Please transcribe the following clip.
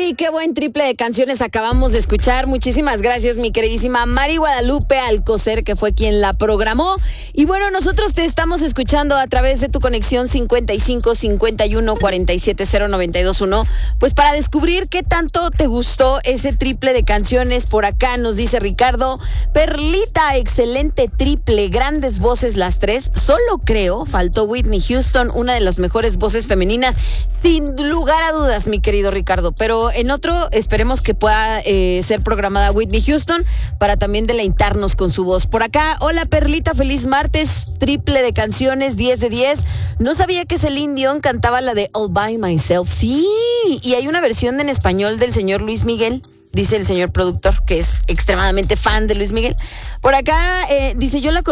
Ay, qué buen triple de canciones acabamos de escuchar. Muchísimas gracias, mi queridísima Mari Guadalupe Alcocer, que fue quien la programó. Y bueno, nosotros te estamos escuchando a través de tu conexión 55 51 47 0921, pues para descubrir qué tanto te gustó ese triple de canciones. Por acá nos dice Ricardo: Perlita, excelente triple, grandes voces las tres. Solo creo, faltó Whitney Houston, una de las mejores voces femeninas, sin lugar a dudas, mi querido Ricardo. Pero en otro esperemos que pueda ser programada Whitney Houston para también deleitarnos con su voz. Por acá, hola Perlita, feliz martes, triple de canciones, 10 de 10. No sabía que Celine Dion cantaba la de All By Myself. Sí, y hay una versión en español del señor Luis Miguel, dice el señor productor, que es extremadamente fan de Luis Miguel. Por acá dice, yo la